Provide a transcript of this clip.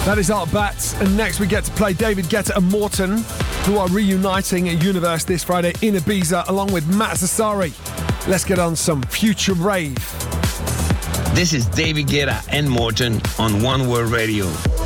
That is Art Bats, and next we get to play David Guetta and Morton, who are reuniting at Universe this Friday in Ibiza, along with Matt Zassari. Let's get on some Future Rave. This is David Guetta and Morton on One World Radio.